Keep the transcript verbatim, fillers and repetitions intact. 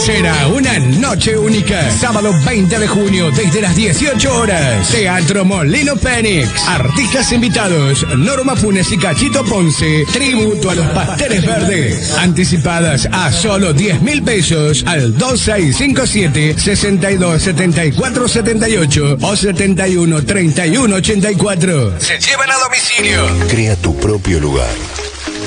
Será una noche única. Sábado veinte de junio desde las dieciocho horas. Teatro Molino Fénix. Artistas invitados: Norma Funes y Cachito Ponce. Tributo a los Pasteles Verdes. Anticipadas a solo diez mil pesos al dos seis cinco siete, seis dos siete cuatro siete ocho o setenta y uno treinta y uno ochenta y cuatro. Se llevan a domicilio. Crea tu propio lugar.